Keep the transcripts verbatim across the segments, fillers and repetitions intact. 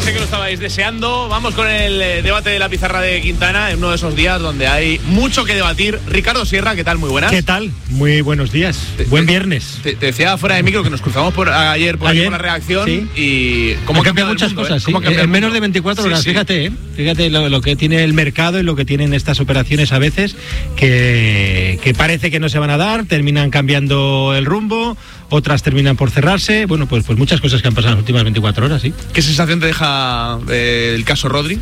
sé que lo estabais deseando. Vamos con el eh, debate de la pizarra de Quintana en uno de esos días donde hay mucho que debatir. Ricardo Sierra, ¿qué tal? Muy buenas. ¿Qué tal? Muy buenos días. Te, Buen te, viernes. Te, te decía fuera de micro que nos cruzamos por ayer por, ¿Ayer? por la reacción, sí. Y cómo cambian muchas mundo, cosas, ¿eh? ¿Cómo en menos de veinticuatro horas, sí, sí. fíjate, ¿eh? fíjate lo, lo que tiene el mercado y lo que tienen estas operaciones a veces que, que parece que no se van a dar, terminan cambiando el rumbo, otras terminan por cerrarse. Bueno, pues, pues muchas cosas que han pasado en las últimas veinticuatro horas, sí. ¿Qué sensación te deja eh, el caso Rodri?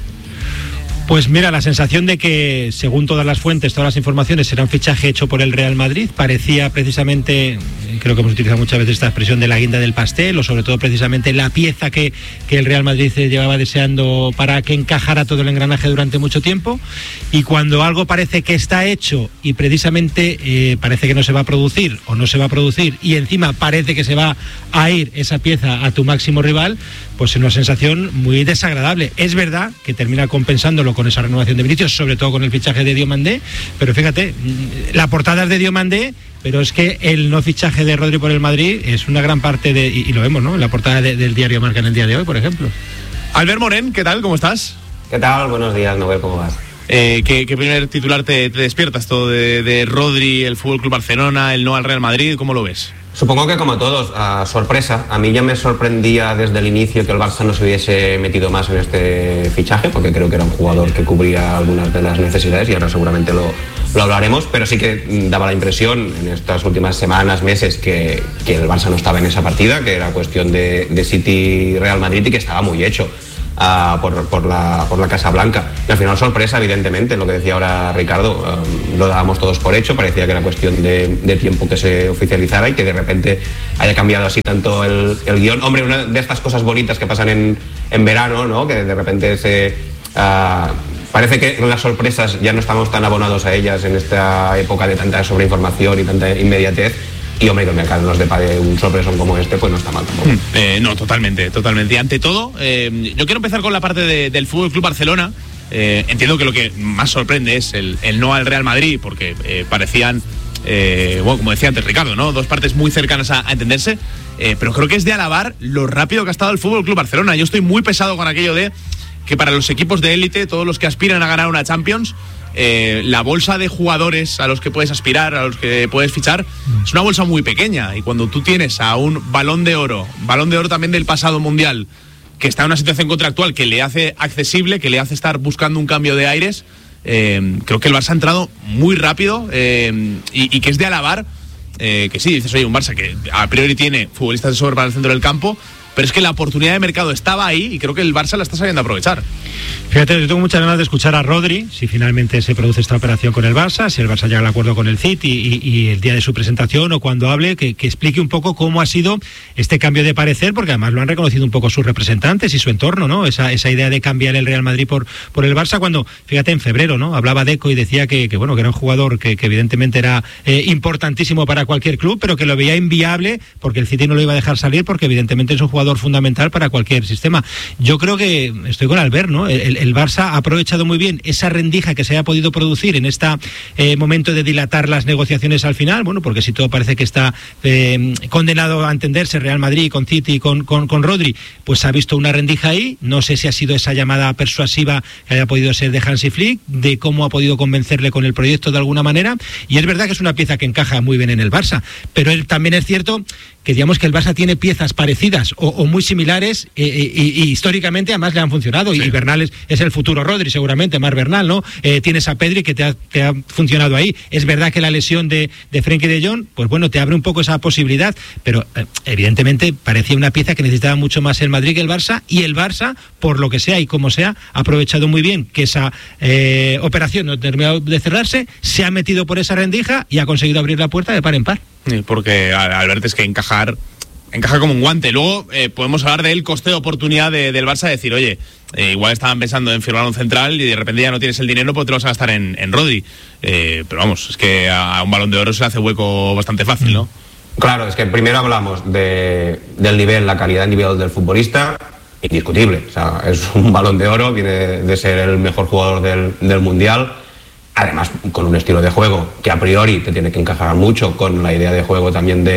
Pues mira, la sensación de que, según todas las fuentes, todas las informaciones, será un fichaje hecho por el Real Madrid. Parecía precisamente, creo que hemos utilizado muchas veces esta expresión de la guinda del pastel, o sobre todo precisamente la pieza que, que el Real Madrid llevaba deseando para que encajara todo el engranaje durante mucho tiempo. Y cuando algo parece que está hecho y precisamente eh, parece que no se va a producir o no se va a producir, y encima parece que se va a ir esa pieza a tu máximo rival, pues es una sensación muy desagradable. Es verdad que termina compensándolo con esa renovación de Vinicius, sobre todo con el fichaje de Diomandé, pero fíjate, la portada es de Diomandé, pero es que el no fichaje de Rodri por el Madrid es una gran parte de, y, y lo vemos, ¿no?, en la portada de, del diario Marca en el día de hoy, por ejemplo. Albert Morén, ¿qué tal? ¿Cómo estás? ¿Qué tal? Buenos días, Nobel, ¿cómo vas? Eh, ¿qué, ¿Qué primer titular te, te despiertas todo de, de Rodri, el Fútbol Club Barcelona, el no al Real Madrid? ¿Cómo lo ves? Supongo que como todos, uh, sorpresa. A mí ya me sorprendía desde el inicio que el Barça no se hubiese metido más en este fichaje, porque creo que era un jugador que cubría algunas de las necesidades y ahora seguramente lo, lo hablaremos, pero sí que daba la impresión en estas últimas semanas, meses, que, que el Barça no estaba en esa partida, que era cuestión de, de City-Real Madrid y que estaba muy hecho. Uh, por, por, la, por la Casa Blanca. Y al final sorpresa, evidentemente, lo que decía ahora Ricardo, um, lo dábamos todos por hecho, parecía que era cuestión de, de tiempo que se oficializara y que de repente haya cambiado así tanto el, el guión. Hombre, una de estas cosas bonitas que pasan en, en verano, ¿no?, que de repente se... Uh, parece que las sorpresas ya no estamos tan abonados a ellas en esta época de tanta sobreinformación y tanta inmediatez. Y hombre, que el mercado nos depare un sorpresón como este, pues no está mal tampoco. Eh, no, totalmente, totalmente. Y ante todo, eh, yo quiero empezar con la parte de, del Fútbol Club Barcelona. Eh, entiendo que lo que más sorprende es el, el no al Real Madrid, porque eh, parecían, eh, bueno, como decía antes Ricardo, ¿no?, dos partes muy cercanas a, a entenderse. Eh, pero creo que es de alabar lo rápido que ha estado el Fútbol Club Barcelona. Yo estoy muy pesado con aquello de que para los equipos de élite, todos los que aspiran a ganar una Champions, Eh, la bolsa de jugadores a los que puedes aspirar, a los que puedes fichar, es una bolsa muy pequeña. Y cuando tú tienes a un Balón de Oro, Balón de Oro también del pasado mundial, que está en una situación contractual que le hace accesible, que le hace estar buscando un cambio de aires, eh, creo que el Barça ha entrado muy rápido eh, y, y que es de alabar, eh, que sí, dices, oye, un Barça que a priori tiene futbolistas de sobra para el centro del campo, pero es que la oportunidad de mercado estaba ahí y creo que el Barça la está sabiendo aprovechar. Fíjate, yo tengo muchas ganas de escuchar a Rodri, si finalmente se produce esta operación con el Barça, si el Barça llega al acuerdo con el City y, y el día de su presentación o cuando hable, que, que explique un poco cómo ha sido este cambio de parecer, porque además lo han reconocido un poco sus representantes y su entorno, ¿no? Esa, esa idea de cambiar el Real Madrid por, por el Barça, cuando, fíjate, en febrero, ¿no?, hablaba Deco y decía que, que bueno, que era un jugador que, que evidentemente era eh, importantísimo para cualquier club, pero que lo veía inviable porque el City no lo iba a dejar salir, porque evidentemente es un jugador fundamental para cualquier sistema. Yo creo que estoy con Albert, ¿no? El, el Barça ha aprovechado muy bien esa rendija que se haya podido producir en este eh, momento de dilatar las negociaciones al final, bueno, porque si todo parece que está eh, condenado a entenderse Real Madrid con City y con, con, con Rodri, pues ha visto una rendija ahí. No sé si ha sido esa llamada persuasiva que haya podido ser de Hansi Flick, de cómo ha podido convencerle con el proyecto de alguna manera, y es verdad que es una pieza que encaja muy bien en el Barça, pero él, también es cierto que digamos que el Barça tiene piezas parecidas o, o muy similares eh, y, y históricamente además le han funcionado, sí. Y Bernal es, es el futuro Rodri seguramente, más Bernal, ¿no? Eh, tienes a Pedri que te ha, te ha funcionado ahí. Es verdad que la lesión de, de Frenkie de Jong, pues bueno, te abre un poco esa posibilidad, pero eh, evidentemente parecía una pieza que necesitaba mucho más el Madrid que el Barça, y el Barça, por lo que sea y como sea, ha aprovechado muy bien que esa eh, operación no ha terminado de cerrarse, se ha metido por esa rendija y ha conseguido abrir la puerta de par en par. Sí, porque Albert, es que encajar encaja como un guante. Luego eh, podemos hablar del coste de oportunidad de, del Barça, decir, oye, eh, igual estaban pensando en firmar un central y de repente ya no tienes el dinero porque te lo vas a gastar en, en Rodri. Eh, pero vamos, es que a un Balón de Oro se le hace hueco bastante fácil, ¿no? Claro, es que primero hablamos de, del nivel, la calidad individual del futbolista, indiscutible. O sea, es un Balón de Oro, viene de ser el mejor jugador del, del Mundial. Además, con un estilo de juego que a priori te tiene que encajar mucho con la idea de juego también de,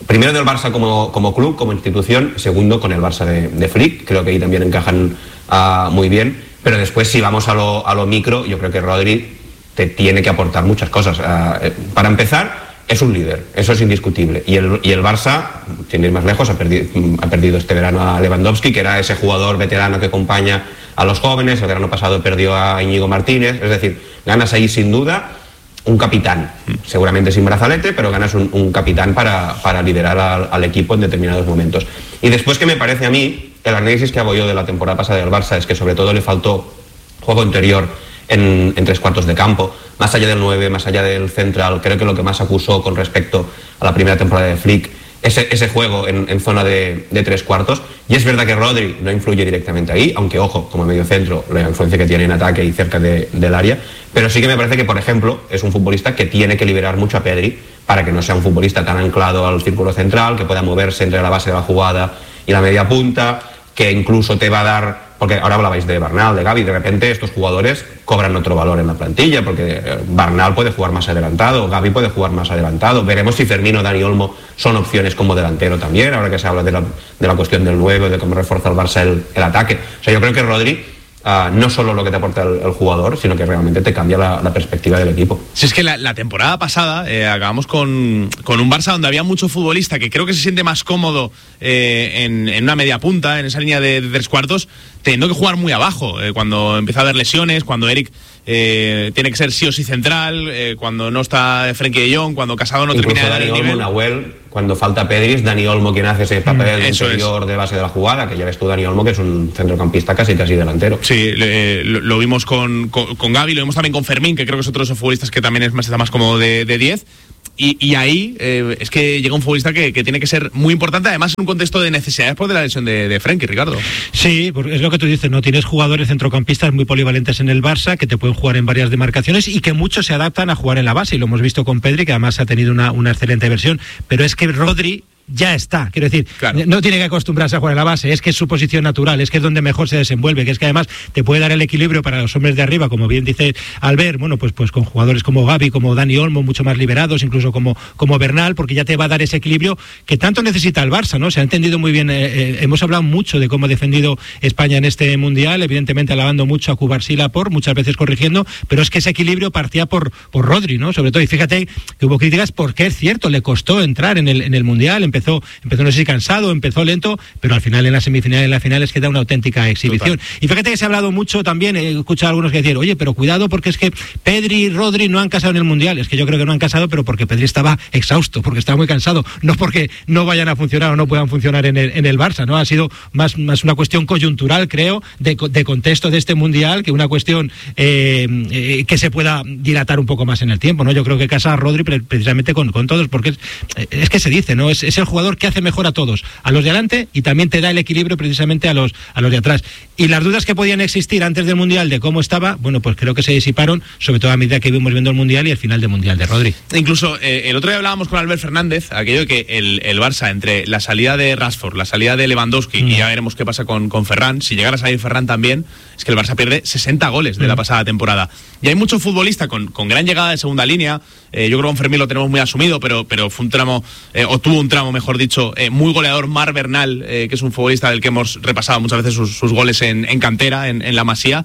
primero del Barça como, como club, como institución, segundo con el Barça de, de Flick, creo que ahí también encajan uh, muy bien, pero después si vamos a lo, a lo micro, yo creo que Rodri te tiene que aportar muchas cosas. Uh, para empezar, es un líder, eso es indiscutible, y el, y el Barça, sin ir más lejos, ha perdido, ha perdido este verano a Lewandowski, que era ese jugador veterano que acompaña a los jóvenes. El verano pasado perdió a Íñigo Martínez, es decir, ganas ahí sin duda un capitán, seguramente sin brazalete, pero ganas un, un capitán para, para liderar al, al equipo en determinados momentos. Y después, que me parece a mí, el análisis que hago yo de la temporada pasada del Barça es que sobre todo le faltó juego interior en, en tres cuartos de campo, más allá del nueve, más allá del central. Creo que lo que más acusó con respecto a la primera temporada de Flick, ese, ese juego en, en zona de, de tres cuartos. Y es verdad que Rodri no influye directamente ahí, aunque ojo, como medio centro, la influencia que tiene en ataque y cerca de, del área, pero sí que me parece que, por ejemplo, es un futbolista que tiene que liberar mucho a Pedri para que no sea un futbolista tan anclado al círculo central, que pueda moverse entre la base de la jugada y la media punta, que incluso te va a dar, porque ahora hablabais de Bernal, de Gavi, de repente estos jugadores cobran otro valor en la plantilla, porque Bernal puede jugar más adelantado, Gavi puede jugar más adelantado. Veremos si Fermín o Dani Olmo son opciones como delantero también, ahora que se habla de la, de la cuestión del nueve, de cómo refuerza el Barça el, el ataque. O sea, yo creo que Rodri, Uh, no solo lo que te aporta el, el jugador, sino que realmente te cambia la, la perspectiva del equipo. Si es que la, la temporada pasada eh, acabamos con, con un Barça donde había mucho futbolista que creo que se siente más cómodo eh, en, en una media punta, en esa línea de, de tres cuartos, teniendo que jugar muy abajo, eh, cuando empieza a haber lesiones, cuando Eric eh, tiene que ser sí o sí central, eh, cuando no está Frenkie de Jong, cuando Casado no incluso termina de dar el nivel. Nahuel, cuando falta Pedri, es Dani Olmo quien hace ese papel mm, interior es. de base de la jugada, que ya ves tú, Dani Olmo, que es un centrocampista casi casi delantero. Sí, le, lo, lo vimos con, con, con Gavi, lo vimos también con Fermín, que creo que es otro de esos futbolistas que también es más, está más como de diez. Y, y ahí eh, es que llega un futbolista que, que tiene que ser muy importante, además en un contexto de necesidades por de la lesión de, de Frenkie, Ricardo. Sí, porque es lo que tú dices, ¿no? Tienes jugadores centrocampistas muy polivalentes en el Barça que te pueden jugar en varias demarcaciones y que muchos se adaptan a jugar en la base, y lo hemos visto con Pedri, que además ha tenido una, una excelente versión, pero es que Rodri ya está, quiero decir, claro, no tiene que acostumbrarse a jugar en la base, es que es su posición natural, es que es donde mejor se desenvuelve, que es que además te puede dar el equilibrio para los hombres de arriba, como bien dice Albert, bueno, pues pues con jugadores como Gavi, como Dani Olmo, mucho más liberados, incluso como, como Bernal, porque ya te va a dar ese equilibrio que tanto necesita el Barça, ¿no? Se ha entendido muy bien, eh, eh, hemos hablado mucho de cómo ha defendido España en este Mundial, evidentemente alabando mucho a Cubarsí, Laporte, muchas veces corrigiendo, pero es que ese equilibrio partía por, por Rodri, ¿no? Sobre todo, y fíjate que hubo críticas porque es cierto, le costó entrar en el, en el Mundial, empezó Empezó, no sé si cansado, empezó lento, pero al final en la semifinal, en la final es que da una auténtica exhibición. Total. Y fíjate que se ha hablado mucho también, he escuchado a algunos que decir, oye, pero cuidado porque es que Pedri y Rodri no han casado en el Mundial. Es que yo creo que no han casado, pero porque Pedri estaba exhausto, porque estaba muy cansado, no porque no vayan a funcionar o no puedan funcionar en el, en el Barça, ¿no? Ha sido más, más una cuestión coyuntural, creo, de, de contexto de este Mundial, que una cuestión eh, eh, que se pueda dilatar un poco más en el tiempo, ¿no? Yo creo que casa a Rodri precisamente con, con todos, porque es, es que se dice, ¿no? Es, es el jugador que hace mejor a todos, a los de adelante, y también te da el equilibrio precisamente a los a los de atrás. Y las dudas que podían existir antes del Mundial de cómo estaba, bueno, pues creo que se disiparon, sobre todo a medida que vimos viendo el Mundial y el final del Mundial de Rodri. Incluso eh, el otro día hablábamos con Albert Fernández, aquello de que el, el Barça, entre la salida de Rashford, la salida de Lewandowski, mm. y ya veremos qué pasa con, con Ferran, si llegara a salir Ferran también, es que el Barça pierde sesenta goles de mm. la pasada temporada. Y hay mucho futbolista con, con gran llegada de segunda línea, eh, yo creo que con Fermín lo tenemos muy asumido, pero, pero fue un tramo, eh, o tuvo un tramo, mejor dicho, eh, muy goleador, Marc Bernal, eh, que es un futbolista del que hemos repasado muchas veces sus, sus goles en, en cantera, en, en la Masía.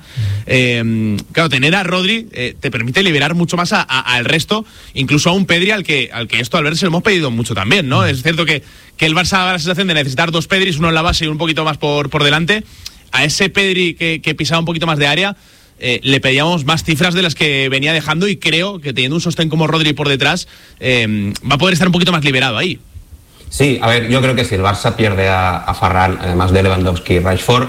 Eh, claro, tener a Rodri eh, te permite liberar mucho más al resto, incluso a un Pedri al que, al que esto al ver se lo hemos pedido mucho también, ¿no? Es cierto que, que el Barça da la sensación de necesitar dos Pedris, uno en la base y un poquito más por, por delante. A ese Pedri que, que pisaba un poquito más de área, Eh, le pedíamos más cifras de las que venía dejando, y creo que teniendo un sostén como Rodri por detrás eh, va a poder estar un poquito más liberado ahí. Sí, a ver, yo creo que si el Barça pierde a, a Ferran, además de Lewandowski y Rashford,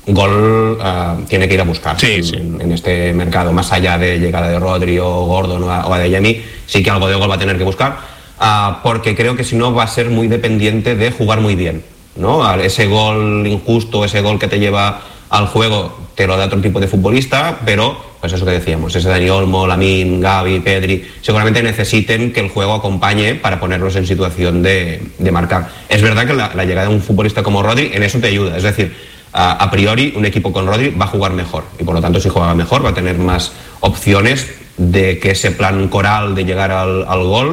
gol uh, tiene que ir a buscar sí, en, sí. en este mercado, más allá de llegada de Rodri o Gordon o, o Adeyemi, sí que algo de gol va a tener que buscar, uh, porque creo que si no va a ser muy dependiente de jugar muy bien, ¿no? Ese gol injusto, ese gol que te lleva al juego, te lo da otro tipo de futbolista, pero pues eso que decíamos, ese Dani Olmo, Lamine, Gavi, Pedri, seguramente necesiten que el juego acompañe para ponerlos en situación de, de marcar. Es verdad que la, la llegada de un futbolista como Rodri en eso te ayuda, es decir, a, a priori un equipo con Rodri va a jugar mejor, y por lo tanto si juega mejor va a tener más opciones de que ese plan coral de llegar al, al gol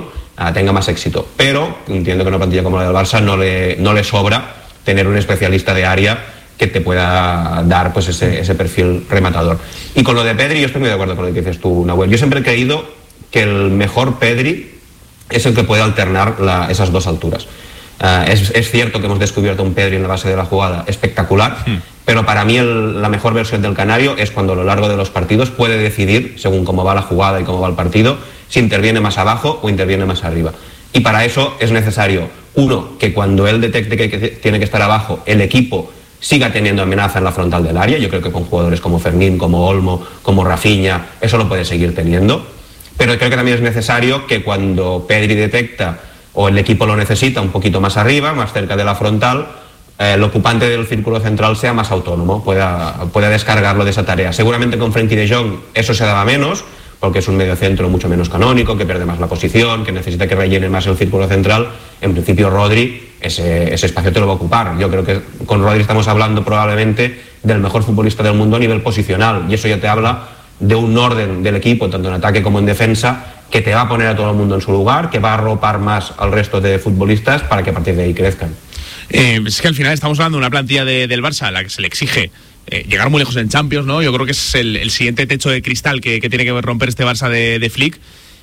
uh, tenga más éxito. Pero entiendo que una plantilla como la del Barça no le, no le sobra tener un especialista de área que te pueda dar pues ese, ese perfil rematador. Y con lo de Pedri, yo estoy muy de acuerdo con lo que dices tú, Nahuel. Yo siempre he creído que el mejor Pedri es el que puede alternar la, esas dos alturas. Uh, es, es cierto que hemos descubierto un Pedri en la base de la jugada espectacular, mm. pero para mí el, la mejor versión del canario es cuando a lo largo de los partidos puede decidir, según cómo va la jugada y cómo va el partido, si interviene más abajo o interviene más arriba. Y para eso es necesario, uno, que cuando él detecte que, que tiene que estar abajo, el equipo siga teniendo amenaza en la frontal del área. Yo creo que con jugadores como Fermín, como Olmo, como Rafinha, eso lo puede seguir teniendo. Pero creo que también es necesario que cuando Pedri detecta o el equipo lo necesita un poquito más arriba, más cerca de la frontal, eh, el ocupante del círculo central sea más autónomo, pueda, pueda descargarlo de esa tarea. Seguramente con Frenkie de Jong eso se daba menos, porque es un mediocentro mucho menos canónico, que pierde más la posición, que necesita que rellene más el círculo central. En principio Rodri ese, ese espacio te lo va a ocupar. Yo creo que con Rodri estamos hablando probablemente del mejor futbolista del mundo a nivel posicional, y eso ya te habla de un orden del equipo, tanto en ataque como en defensa, que te va a poner a todo el mundo en su lugar, que va a arropar más al resto de futbolistas para que a partir de ahí crezcan. Eh, es que al final estamos hablando de una plantilla de, del Barça a la que se le exige eh, llegar muy lejos en Champions, ¿no? Yo creo que es el, el siguiente techo de cristal que, que tiene que romper este Barça de, de Flick,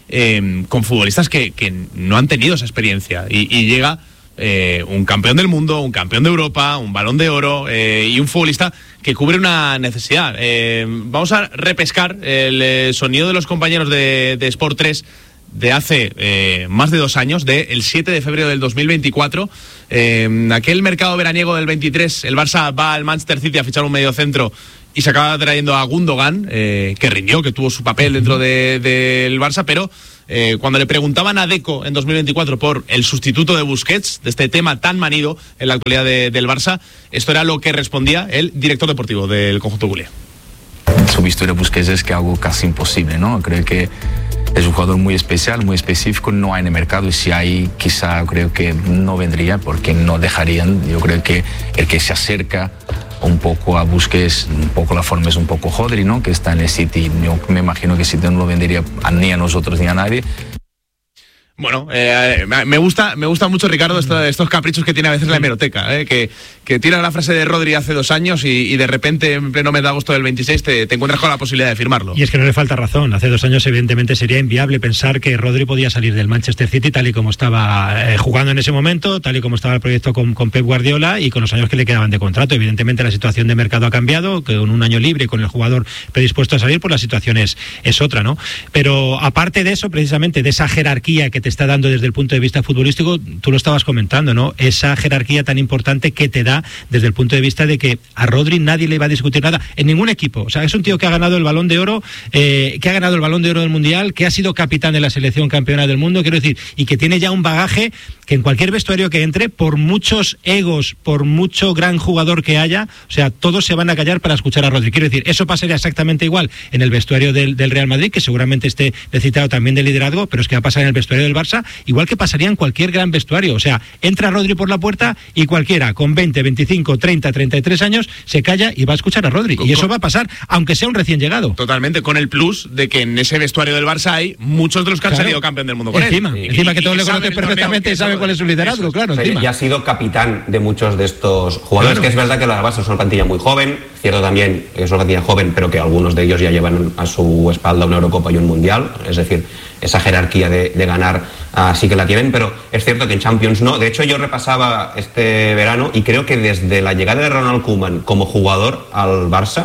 eh, con futbolistas que, que no han tenido esa experiencia. Y, y llega eh, un campeón del mundo, un campeón de Europa, un Balón de Oro eh, y un futbolista que cubre una necesidad. Eh, vamos a repescar el eh, sonido de los compañeros de, de Sport tres de hace eh, más de dos años, del siete de febrero del dos mil veinticuatro. Eh, aquel mercado veraniego del veintitrés, el Barça va al Manchester City a fichar un mediocentro y se acaba trayendo a Gundogan, eh, que rindió, que tuvo su papel dentro de, del Barça, pero eh, cuando le preguntaban a Deco en dos mil veinticuatro por el sustituto de Busquets, de este tema tan manido en la actualidad de, del Barça, esto era lo que respondía el director deportivo del conjunto culé. Sustituir a Busquets es que algo casi imposible, ¿no? Creo que es un jugador muy especial, muy específico, no hay en el mercado, y si hay, quizá creo que no vendría porque no dejarían. Yo creo que el que se acerca un poco a Busquets, un poco la forma es un poco Rodri, ¿no? Que está en el City. Yo me imagino que City no lo vendería ni a nosotros ni a nadie. Bueno, eh, me gusta me gusta mucho, Ricardo, estos, estos caprichos que tiene a veces la hemeroteca, eh, que, que tira la frase de Rodri hace dos años y, y de repente en pleno mes de agosto del veintiséis te, te encuentras con la posibilidad de firmarlo. Y es que no le falta razón. Hace dos años evidentemente sería inviable pensar que Rodri podía salir del Manchester City tal y como estaba eh, jugando en ese momento, tal y como estaba el proyecto con, con Pep Guardiola y con los años que le quedaban de contrato. Evidentemente la situación de mercado ha cambiado, que con un año libre y con el jugador predispuesto a salir, pues la situación es, es otra, ¿no? Pero aparte de eso, precisamente de esa jerarquía que te está dando desde el punto de vista futbolístico, tú lo estabas comentando, ¿no? Esa jerarquía tan importante que te da desde el punto de vista de que a Rodri nadie le va a discutir nada en ningún equipo. O sea, es un tío que ha ganado el Balón de Oro, eh, que ha ganado el Balón de Oro del Mundial, que ha sido capitán de la selección campeona del mundo, quiero decir, y que tiene ya un bagaje que en cualquier vestuario que entre, por muchos egos, por mucho gran jugador que haya, o sea, todos se van a callar para escuchar a Rodri. Quiero decir, eso pasaría exactamente igual en el vestuario del, del Real Madrid, que seguramente esté necesitado también de liderazgo, pero es que va a pasar en el vestuario del Barça, igual que pasaría en cualquier gran vestuario. O sea, entra Rodri por la puerta y cualquiera con veinte, veinticinco, treinta, treinta y tres años se calla y va a escuchar a Rodri. Y eso va a pasar, aunque sea un recién llegado. Totalmente, con el plus de que en ese vestuario del Barça hay muchos de los que han claro. salido campeón del mundo con encima, él. Encima y, que todos le conocen perfectamente y saben cuál es su liderazgo, eso, claro. Sí, encima. Y ha sido capitán de muchos de estos jugadores, claro. Que es verdad que la Barça es una plantilla muy joven, cierto también que es una plantilla joven, pero que algunos de ellos ya llevan a su espalda una Eurocopa y un Mundial, es decir, esa jerarquía de, de ganar uh, sí que la tienen, pero es cierto que en Champions no. De hecho, yo repasaba este verano y creo que desde la llegada de Ronald Koeman como jugador al Barça,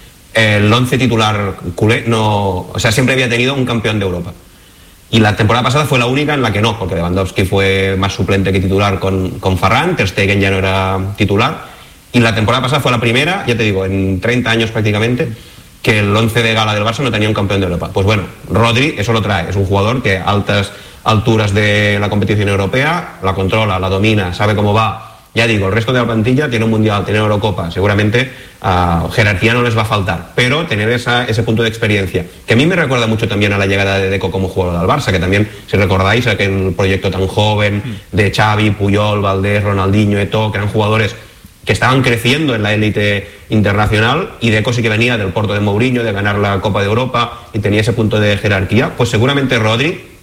el once titular culé no, o sea, siempre había tenido un campeón de Europa. Y la temporada pasada fue la única en la que no, porque Lewandowski fue más suplente que titular con, con Ferran, Ter Stegen ya no era titular, y la temporada pasada fue la primera, ya te digo, en treinta años prácticamente, que el once de gala del Barça no tenía un campeón de Europa. Pues bueno, Rodri eso lo trae, es un jugador que a altas alturas de la competición europea la controla, la domina, sabe cómo va. Ya digo, el resto de la plantilla tiene un Mundial, tiene Eurocopa, seguramente uh, jerarquía no les va a faltar, pero tener esa, ese punto de experiencia, que a mí me recuerda mucho también a la llegada de Deco como jugador del Barça, que también, si recordáis, aquel proyecto tan joven de Xavi, Puyol, Valdés, Ronaldinho, Eto'o, que eran jugadores que estaban creciendo en la élite internacional, y Deco sí que venía del Porto de Mourinho, de ganar la Copa de Europa, y tenía ese punto de jerarquía. Pues seguramente Rodri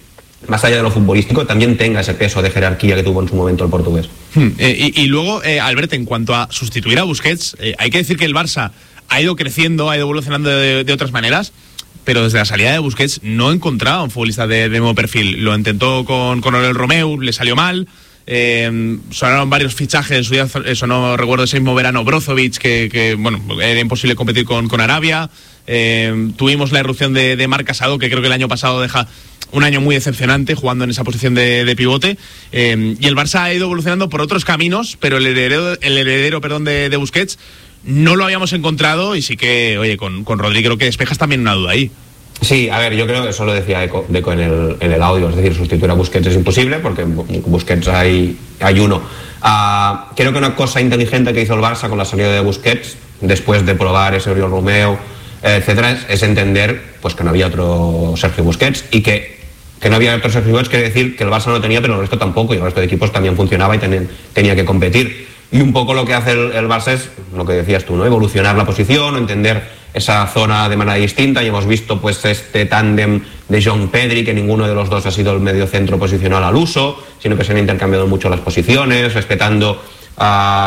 más allá de lo futbolístico, también tenga ese peso de jerarquía que tuvo en su momento el portugués. Hmm. Eh, y, y luego, eh, Albert, en cuanto a sustituir a Busquets, eh, hay que decir que el Barça ha ido creciendo, ha ido evolucionando de, de otras maneras, pero desde la salida de Busquets no encontraba un futbolista de, de nuevo perfil. Lo intentó con, con Oriol Romeu, le salió mal. Eh, sonaron varios fichajes, en su día eso no recuerdo, ese mismo verano Brozovic, que, que bueno, era imposible competir con, con Arabia. Eh, tuvimos la irrupción de, de Marc Casado, que creo que el año pasado deja un año muy decepcionante jugando en esa posición de, de pivote, eh, y el Barça ha ido evolucionando por otros caminos, pero el heredero, el heredero perdón, de, de Busquets no lo habíamos encontrado, y sí que, oye, con, con Rodri creo que despejas también una duda ahí. Sí, a ver, yo creo que eso lo decía Deco, Deco en, el, en el audio, es decir, sustituir a Busquets es imposible porque Busquets hay, hay uno. Uh, creo que una cosa inteligente que hizo el Barça con la salida de Busquets, después de probar ese Oriol Romeu, etcétera, es, es entender pues que no había otro Sergio Busquets, y que, que no había otro Sergio Busquets quiere decir que el Barça no lo tenía, pero el resto tampoco, y el resto de equipos también funcionaba y ten, tenía que competir. Y un poco lo que hace el, el Barça es lo que decías tú, ¿no? Evolucionar la posición, entender esa zona de manera distinta, y hemos visto pues este tándem de John Pedri, que ninguno de los dos ha sido el medio centro posicional al uso, sino que se han intercambiado mucho las posiciones, respetando uh,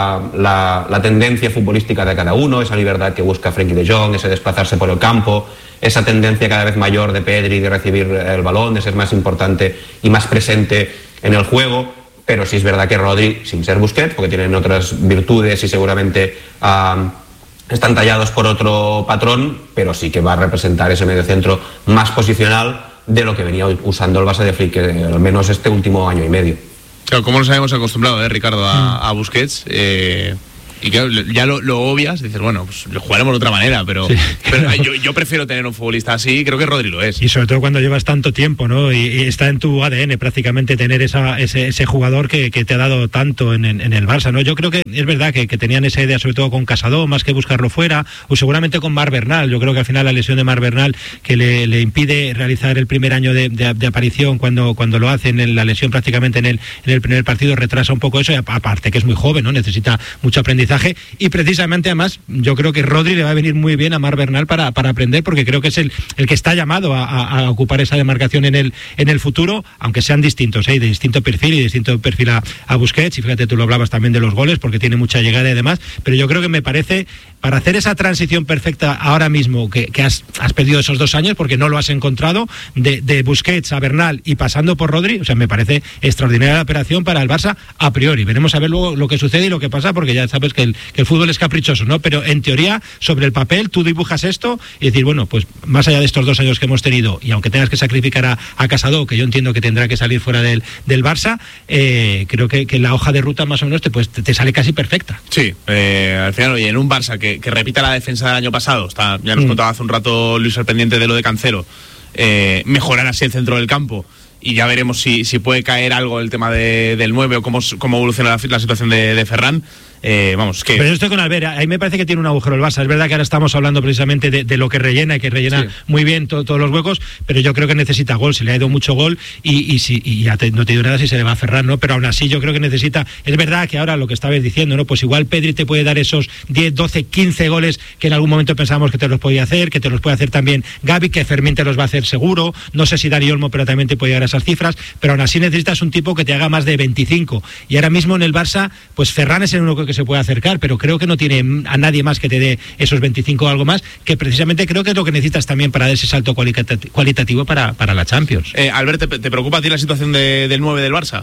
la, la tendencia futbolística de cada uno, esa libertad que busca Frenkie de Jong, ese desplazarse por el campo, esa tendencia cada vez mayor de Pedri de recibir el balón, de ser más importante y más presente en el juego. Pero sí es verdad que Rodri, sin ser Busquets, porque tienen otras virtudes y seguramente uh, están tallados por otro patrón, pero sí que va a representar ese mediocentro más posicional de lo que venía usando el Barça de Flick, al menos este último año y medio. Claro, ¿cómo nos habíamos acostumbrado, eh, Ricardo, a, a Busquets? Eh... Y claro, ya lo, lo obvias, dices, bueno, pues lo jugaremos de otra manera, pero, sí, pero yo, yo prefiero tener un futbolista así, creo que Rodri lo es. Y sobre todo cuando llevas tanto tiempo, ¿no? Y, y está en tu A D N prácticamente tener esa, ese, ese jugador que, que te ha dado tanto en, en, en el Barça, ¿no? Yo creo que es verdad que, que tenían esa idea sobre todo con Casado, más que buscarlo fuera, o seguramente con Marc Bernal. Yo creo que al final la lesión de Marc Bernal, que le, le impide realizar el primer año de, de, de aparición cuando, cuando lo hace, en la lesión prácticamente en el, en el primer partido, retrasa un poco eso, y aparte que es muy joven, ¿no? Necesita mucho aprendizaje, y precisamente además yo creo que Rodri le va a venir muy bien a Marc Bernal para, para aprender, porque creo que es el, el que está llamado a, a, a ocupar esa demarcación en el, en el futuro, aunque sean distintos, ¿eh? De distinto perfil y distinto perfil a, a Busquets, y fíjate, tú lo hablabas también de los goles porque tiene mucha llegada y demás, pero yo creo que me parece, para hacer esa transición perfecta ahora mismo, que, que has, has perdido esos dos años porque no lo has encontrado, de, de Busquets a Bernal y pasando por Rodri, o sea, me parece extraordinaria la operación para el Barça a priori. Veremos a ver luego lo que sucede y lo que pasa, porque ya sabes que el, que el fútbol es caprichoso, ¿no? Pero en teoría, sobre el papel, tú dibujas esto y decir, bueno, pues más allá de estos dos años que hemos tenido, y aunque tengas que sacrificar a, a Casado, que yo entiendo que tendrá que salir fuera del, del Barça, eh, creo que, que la hoja de ruta más o menos te, pues, te, te sale casi perfecta. Sí, eh, al final, oye, en un Barça que, que repita la defensa del año pasado, está, ya nos mm. contaba hace un rato Luis, al pendiente de lo de Cancelo, eh, mejorar así el centro del campo, y ya veremos si, si puede caer algo el tema de, del nueve, o cómo, cómo evoluciona la, la situación de, de Ferran. Eh, vamos, que... Pero yo estoy con Albert, ahí me parece que tiene un agujero el Barça. Es verdad que ahora estamos hablando precisamente de, de lo que rellena, y que rellena sí. muy bien to, todos los huecos, pero yo creo que necesita gol, se le ha ido mucho gol, y, y, si, y ya te, no te digo nada si se le va a Ferran, ¿no? Pero aún así yo creo que necesita, es verdad que ahora lo que estabas diciendo, ¿no? Pues igual Pedri te puede dar esos diez, doce, quince goles que en algún momento pensábamos que te los podía hacer, que te los puede hacer también Gavi, que Fermín te los va a hacer seguro, no sé si Dani Olmo, pero también te puede llegar a esas cifras, pero aún así necesitas un tipo que te haga más de veinticinco, y ahora mismo en el Barça, pues Ferran es el único que se puede acercar, pero pero creo que no tiene a nadie más que te dé esos veinticinco o algo más, que precisamente creo que es lo que necesitas también para dar ese salto cualitativo para, para la Champions. Eh, Albert, ¿te, ¿te preocupa a ti la situación de, del nueve del Barça?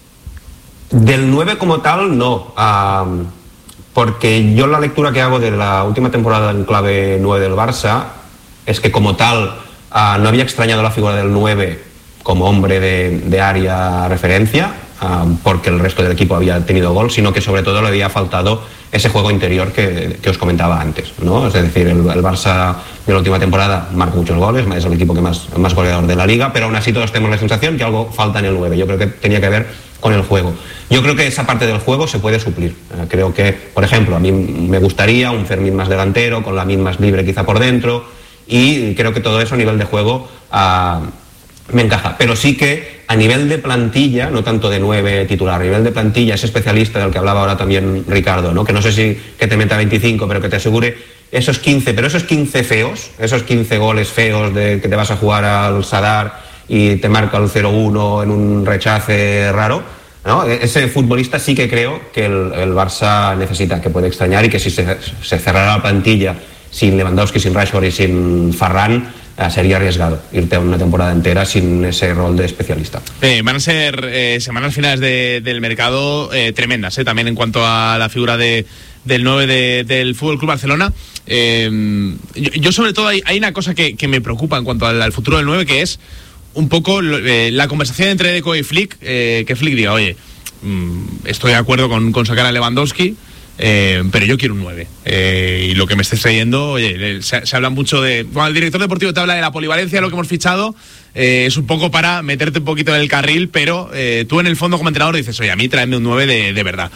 Del nueve como tal, no. Um, porque yo la lectura que hago de la última temporada en clave nueve del Barça es que como tal uh, no había extrañado la figura del nueve como hombre de, de área referencia, uh, porque el resto del equipo había tenido gol, sino que sobre todo le había faltado ese juego interior que, que os comentaba antes, ¿no? Es decir, el, el Barça de la última temporada marca muchos goles, es el equipo que más, más goleador de la liga, pero aún así todos tenemos la sensación que algo falta en el nueve. Yo creo que tenía que ver con el juego. Yo creo que esa parte del juego se puede suplir. Eh, creo que, por ejemplo, a mí me gustaría un Fermín más delantero, con Lamine más libre quizá por dentro, y creo que todo eso a nivel de juego uh, me encaja. Pero sí que a nivel de plantilla, no tanto de nueve titular, a nivel de plantilla, ese especialista del que hablaba ahora también Ricardo, ¿no? Que no sé si que te meta veinticinco, pero que te asegure esos quince, pero esos quince feos, esos quince goles feos de que te vas a jugar al Sadar y te marca el cero uno en un rechace raro, ¿no? Ese futbolista sí que creo que el, el Barça necesita, que puede extrañar, y que si se, se cerrara la plantilla sin Lewandowski, sin Rashford y sin Ferran, eh, sería arriesgado irte a una temporada entera sin ese rol de especialista. Eh, van a ser eh, semanas finales de, del mercado eh, tremendas, eh, también en cuanto a la figura de, del nueve de, del F C Barcelona. Eh, yo, yo sobre todo hay, hay una cosa que, que me preocupa en cuanto al, al futuro del nueve, que es un poco eh, la conversación entre Deco y Flick, eh, que Flick diga, oye, mmm, estoy de acuerdo con, con sacar a Lewandowski, eh, pero yo quiero un nueve. Eh, y lo que me estés trayendo, oye, se, se habla mucho de... Bueno, el director deportivo te habla de la polivalencia, lo que hemos fichado, eh, es un poco para meterte un poquito en el carril, pero eh, tú en el fondo como entrenador dices, oye, a mí tráeme un nueve de, de verdad.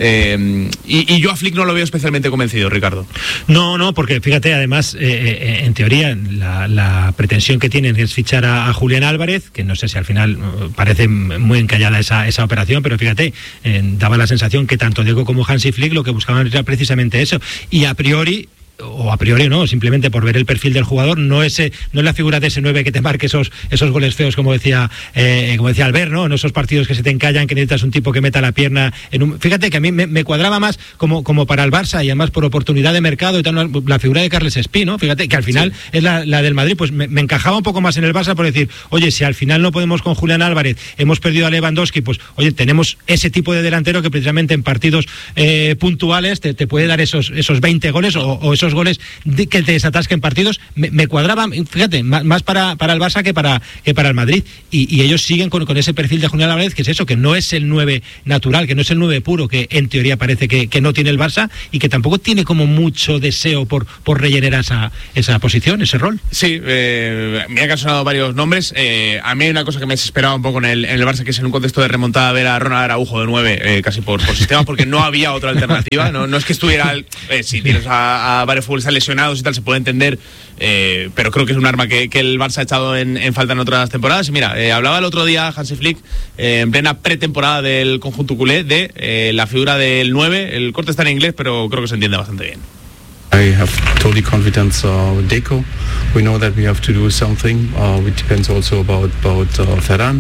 Eh, y, y yo a Flick no lo veo especialmente convencido, Ricardo. No, no, porque fíjate, además, eh, eh, en teoría, la, la pretensión que tienen es fichar a, a Julián Álvarez, que no sé si al final uh, parece muy encallada esa, esa operación, pero fíjate, eh, daba la sensación que tanto Deco como Hansi Flick lo que buscaban era precisamente eso. Y a priori, o a priori no, simplemente por ver el perfil del jugador, no ese, no es la figura de ese nueve que te marque esos, esos goles feos, como decía eh, como decía Albert, ¿no? En esos partidos que se te encallan, que necesitas un tipo que meta la pierna en un... Fíjate que a mí me, me cuadraba más como, como para el Barça, y además por oportunidad de mercado y tal, la figura de Carles Espí, ¿no? Fíjate que al final sí. es la, la del Madrid, pues me, me encajaba un poco más en el Barça por decir, oye, si al final no podemos con Julián Álvarez, hemos perdido a Lewandowski, pues oye, tenemos ese tipo de delantero que precisamente en partidos eh, puntuales te, te puede dar esos, esos veinte goles o, o esos goles de, que te desatasquen partidos. Me, me cuadraba, fíjate, más, más para, para el Barça que para, que para el Madrid, y, y ellos siguen con, con ese perfil de Julián Álvarez, que es eso, que no es el nueve natural, que no es el nueve puro, que en teoría parece que, que no tiene el Barça, y que tampoco tiene como mucho deseo por, por rellenar esa, esa posición, ese rol. Sí, eh, me han sonado varios nombres. Eh, a mí hay una cosa que me desesperaba un poco en el, en el Barça, que es en un contexto de remontada ver a Ronald Araujo de nueve, eh, casi por, por sistema, porque no había otra alternativa. No, no es que estuviera, eh, si tienes a, a varios futbolistas lesionados y tal, se puede entender, eh, pero creo que es un arma que, que el Barça ha echado en, en falta en otras temporadas. Y mira, eh, hablaba el otro día Hansi Flick, eh, en plena pretemporada del conjunto culé, de eh, la figura del nueve. El corte está en inglés, pero creo que se entiende bastante bien. I have totally confidence uh, with Deco. We know that we have to do something. Uh, it depends also about about uh, Ferran.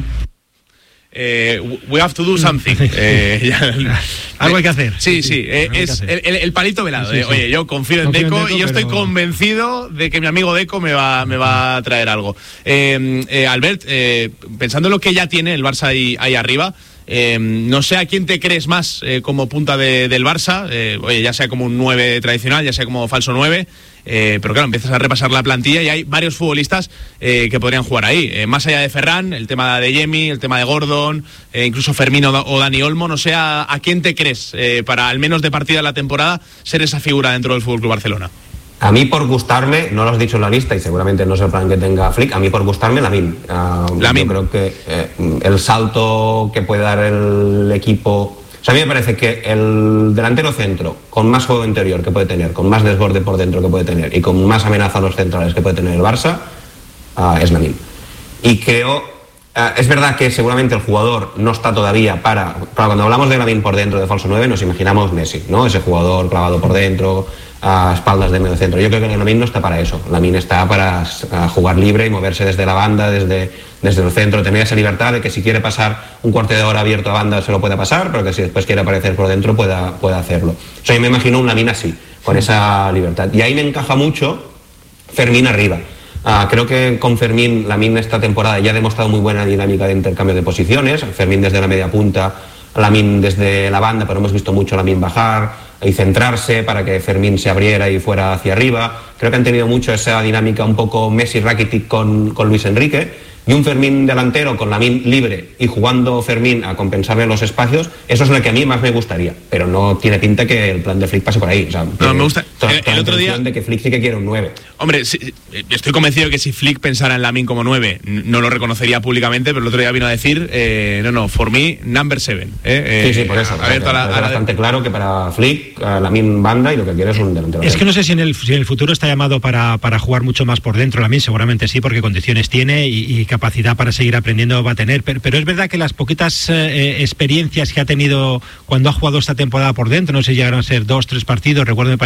Eh, we have to do something. eh, ya, algo hay que hacer. Sí, sí, eh, es el, el palito velado. Sí, sí, sí. Oye, yo confío en confío Deco, en Deco y yo pero... estoy convencido de que mi amigo Deco me va, me va a traer algo. Eh, eh, Albert, eh, pensando en lo que ya tiene el Barça ahí, ahí arriba, Eh, no sé a quién te crees más eh, como punta de, del Barça, eh, oye, ya sea como un nueve tradicional, ya sea como falso nueve, eh, pero claro, empiezas a repasar la plantilla y hay varios futbolistas eh, que podrían jugar ahí, eh, más allá de Ferran, el tema de Yemi, el tema de Gordon, eh, incluso Fermín o, o Dani Olmo. No sé a, a quién te crees eh, para al menos de partida de la temporada ser esa figura dentro del F C Barcelona. A mí por gustarme, no lo has dicho en la lista y seguramente no es el plan que tenga Flick, a mí por gustarme Lamine. Uh, Lamine. Yo creo que eh, el salto que puede dar el equipo... O sea, a mí me parece que el delantero centro, con más juego interior que puede tener, con más desborde por dentro que puede tener y con más amenaza a los centrales que puede tener el Barça, uh, es Lamine. Y creo... Uh, es verdad que seguramente el jugador no está todavía para... para cuando hablamos de Lamine por dentro de falso nueve nos imaginamos Messi, ¿no? Ese jugador clavado por dentro, a espaldas de medio centro. Yo creo que Lamine no está para eso. Lamine está para uh, jugar libre y moverse desde la banda, desde, desde el centro, tener esa libertad de que si quiere pasar un cuarto de hora abierto a banda se lo puede pasar, pero que si después quiere aparecer por dentro pueda, pueda hacerlo. O sea, yo me imagino un Lamine así, con esa libertad. Y ahí me encaja mucho Fermín arriba. Uh, creo que con Fermín, Lamine esta temporada ya ha demostrado muy buena dinámica de intercambio de posiciones. Fermín desde la media punta, Lamine desde la banda, pero hemos visto mucho a Lamine bajar y centrarse para que Fermín se abriera y fuera hacia arriba. Creo que han tenido mucho esa dinámica un poco Messi-Rakitic con, con Luis Enrique. Y un Fermín delantero con Lamine libre y jugando Fermín a compensarle los espacios, eso es lo que a mí más me gustaría, pero no tiene pinta que el plan de Flick pase por ahí. O sea, no, me gusta toda, el, toda el otro día de que Flick sí que quiere un nueve. Hombre, sí, estoy convencido que si Flick pensara en Lamine como nueve no lo reconocería públicamente, pero el otro día vino a decir eh, no, no, for me, number seven. Eh, sí, sí, por eso. A, a ver, toda la, es bastante de... claro que para Flick, Lamine banda y lo que quiere es un delantero. Es que no sé si en el, si en el futuro está llamado para, para jugar mucho más por dentro. Lamine seguramente sí, porque condiciones tiene y, y capacidad para seguir aprendiendo va a tener, pero, pero es verdad que las poquitas eh, experiencias que ha tenido cuando ha jugado esta temporada por dentro, no sé si llegaron a ser dos, tres partidos, recuerdo me parece uno contra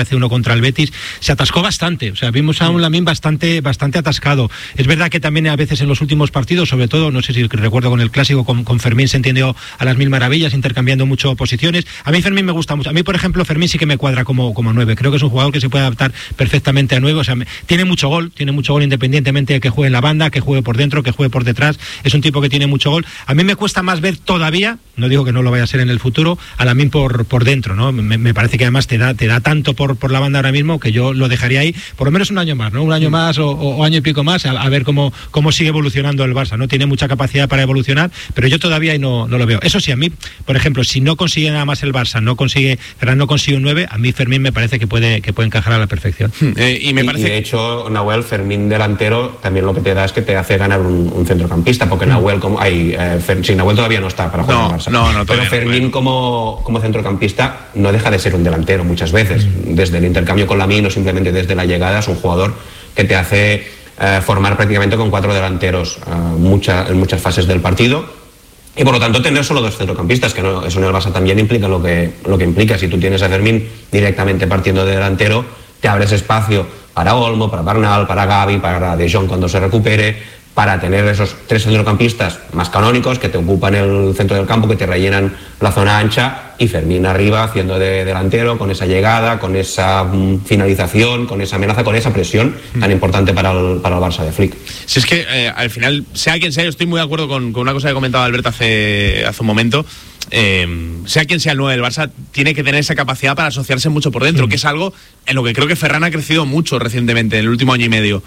contra el Betis, se atascó bastante. O sea, vimos a un Lamine bastante, bastante atascado. Es verdad que también a veces en los últimos partidos, sobre todo, no sé si recuerdo con el clásico, con, con Fermín se entendió a las mil maravillas, intercambiando mucho posiciones. A mí Fermín me gusta mucho. A mí, por ejemplo, Fermín sí que me cuadra como, como nueve. Creo que es un jugador que se puede adaptar perfectamente a nueve. O sea, me, tiene mucho gol, tiene mucho gol independientemente de que juegue en la banda, que juegue por dentro, que juegue por detrás. Es un tipo que tiene mucho gol. A mí me cuesta más ver todavía, no digo que no lo vaya a ser en el futuro, a Lamine por, por dentro, ¿no? Me, me parece que además te da, te da tanto por, por la banda ahora mismo que yo lo dejaría ahí por lo menos un año más, ¿no? Un año más o, o año y pico más a, a ver cómo, cómo sigue evolucionando el Barça, ¿no? Tiene mucha capacidad para evolucionar, pero yo todavía ahí no, no lo veo. Eso sí, a mí, por ejemplo, si no consigue nada más el Barça, no consigue, Ferran no consigue un nueve, a mí Fermín me parece que puede, que puede encajar a la perfección. Eh, y me parece y de hecho, Nahuel, Fermín delantero, también lo que te da es que te hace ganar un, un centrocampista, porque Nahuel, como hay, eh, Fer, sí, Nahuel todavía no está para jugar no, en Barça. No, no, pero Fermín no, como, como centrocampista no deja de ser un delantero muchas veces. Desde el intercambio con Lamine o simplemente desde la llegada es un jugador que te hace eh, formar prácticamente con cuatro delanteros eh, mucha, en muchas fases del partido. Y por lo tanto tener solo dos centrocampistas, que no, eso en el Barça también implica lo que, lo que implica. Si tú tienes a Fermín directamente partiendo de delantero, te abres espacio para Olmo, para Bernal, para Gavi, para De Jong cuando se recupere, para tener esos tres centrocampistas más canónicos que te ocupan el centro del campo, que te rellenan la zona ancha, y Fermín arriba haciendo de delantero, con esa llegada, con esa um, finalización, con esa amenaza, con esa presión mm. tan importante para el, para el Barça de Flick. Si es que eh, al final, sea quien sea, yo estoy muy de acuerdo con, con una cosa que comentaba Alberto hace, hace un momento. Eh, sea quien sea el nueve del Barça, tiene que tener esa capacidad para asociarse mucho por dentro, mm. que es algo en lo que creo que Ferran ha crecido mucho recientemente, en el último año y medio,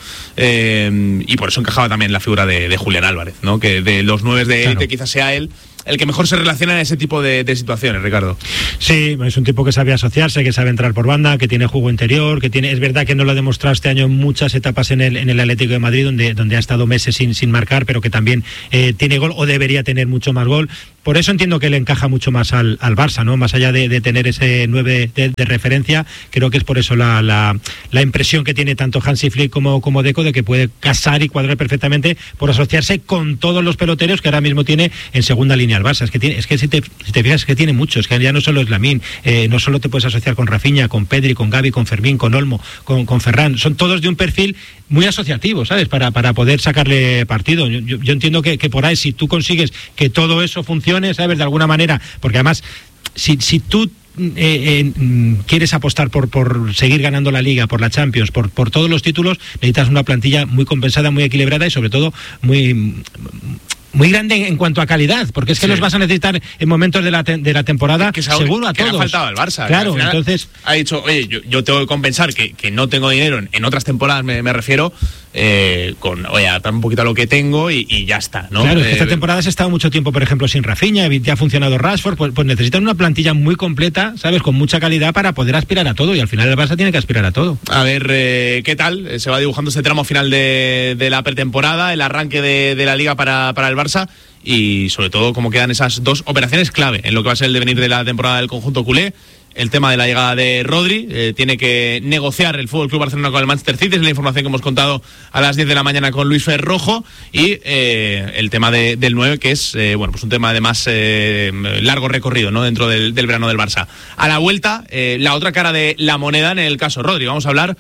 eh, y por eso encajaba también la figura de, de Julián Álvarez, ¿no? Que de los nueve de élite, claro, quizás sea él el que mejor se relaciona en ese tipo de, de situaciones, Ricardo. Sí, es un tipo que sabe asociarse, que sabe entrar por banda, que tiene juego interior, que tiene, es verdad que no lo ha demostrado este año en muchas etapas en el, en el Atlético de Madrid, donde, donde ha estado meses sin, sin marcar, pero que también eh, tiene gol, o debería tener mucho más gol. Por eso entiendo que le encaja mucho más al, al Barça, ¿no? Más allá de, de tener ese nueve de, de referencia, creo que es por eso la, la, la impresión que tiene tanto Hansi Flick como, como Deco, de que puede casar y cuadrar perfectamente por asociarse con todos los peloteros que ahora mismo tiene en segunda línea al Barça. Es que tiene, es que si te, si te fijas, es que tiene muchos, que ya no solo es Lamine, eh, no solo te puedes asociar con Rafinha, con Pedri, con Gavi, con Fermín, con Olmo, con, con Ferran, son todos de un perfil muy asociativo, ¿sabes? Para, para poder sacarle partido. Yo, yo, yo entiendo que, que por ahí, si tú consigues que todo eso funcione, ¿sabes? De alguna manera, porque además, si, si tú Eh, eh, quieres apostar por, por seguir ganando la Liga, por la Champions, por, por todos los títulos, necesitas una plantilla muy compensada, muy equilibrada y sobre todo muy muy grande en cuanto a calidad, porque es que sí, los vas a necesitar en momentos de la, te, de la temporada, que seguro a que todos. Le ha faltado al Barça. Claro, entonces ha dicho, oye, yo, yo tengo que compensar que, que no tengo dinero en, en otras temporadas, me, me refiero, eh, con, oye, adaptar un poquito a lo que tengo y, y ya está, ¿no? Claro, eh, es que esta temporada has estado mucho tiempo, por ejemplo, sin Rafinha, ya ha funcionado Rashford, pues, pues necesitan una plantilla muy completa, ¿sabes? Con mucha calidad para poder aspirar a todo, y al final el Barça tiene que aspirar a todo. A ver, eh, ¿qué tal? Se va dibujando este tramo final de, de la pretemporada, el arranque de, de la Liga para, para el Barça, y sobre todo cómo quedan esas dos operaciones clave en lo que va a ser el devenir de la temporada del conjunto culé. El tema de la llegada de Rodri, eh, tiene que negociar el F C Barcelona con el Manchester City, es la información que hemos contado a las diez de la mañana con Luis Ferrojo, y eh, el tema de, del nueve, que es eh, bueno, pues un tema de más eh, largo recorrido, ¿no? Dentro del, del verano del Barça. A la vuelta, eh, la otra cara de la moneda en el caso Rodri. Vamos a hablar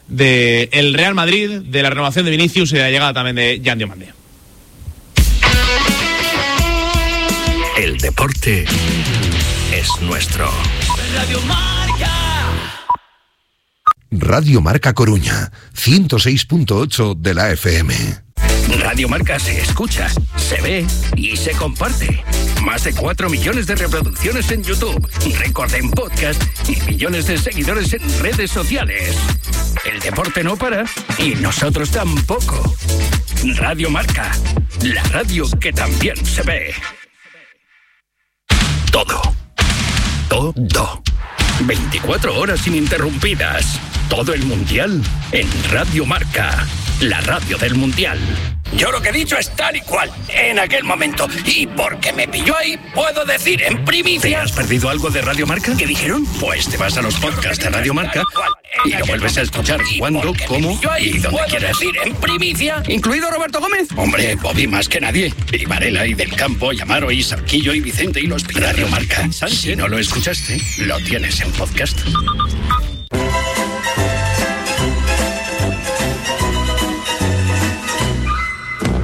del Real Madrid, de la renovación de Vinicius y de la llegada también de Yan Diomande. El deporte es nuestro. Radio Marca. Radio Marca Coruña, ciento seis punto ocho de la F M. Radio Marca se escucha, se ve y se comparte. Más de cuatro millones de reproducciones en YouTube, récord en podcast y millones de seguidores en redes sociales. El deporte no para y nosotros tampoco. Radio Marca, la radio que también se ve. Todo. Todo. veinticuatro horas ininterrumpidas. Todo el Mundial en Radio Marca, la radio del Mundial. Yo lo que he dicho es tal y cual, en aquel momento. Y porque me pilló ahí, puedo decir en primicia... ¿Te has perdido algo de Radio Marca? ¿Qué dijeron? Pues te vas a los podcasts de Radio Marca y lo vuelves a escuchar cuando, cómo y donde quieras. Decir en primicia, incluido Roberto Gómez. Hombre, Bobby más que nadie. Y Varela y Del Campo, y Amaro y Sarquillo y Vicente y los Pilares. Radio Marca. Si no lo escuchaste, lo tienes en podcast.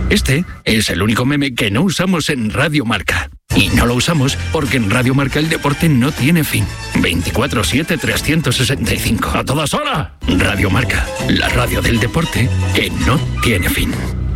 Este es el único meme que no usamos en Radio Marca. Y no lo usamos porque en Radio Marca el deporte no tiene fin. veinticuatro siete trescientos sesenta y cinco. ¡A todas horas! Radio Marca, la radio del deporte que no tiene fin.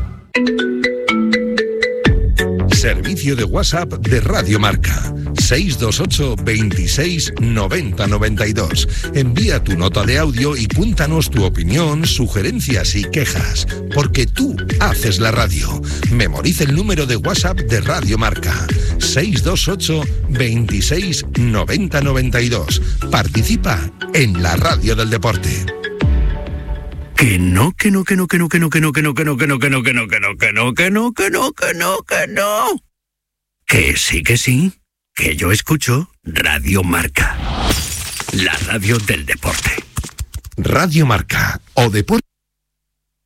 Servicio de WhatsApp de Radio Marca. seis dos ocho, veintiséis, noventa, noventa y dos. Envía tu nota de audio y cuéntanos tu opinión, sugerencias y quejas. Porque tú haces la radio. Memoriza el número de WhatsApp de Radio Marca. seis dos ocho, veintiséis, noventa, noventa y dos. Participa en la radio del deporte. Que no, que no, que no, que no, que no, que no, que no, que no, que no, que no, que no, que no, que no, que no, que no, que no, que no. Que sí, que sí, que yo escucho Radio Marca, la radio del deporte. Radio Marca o Deporte.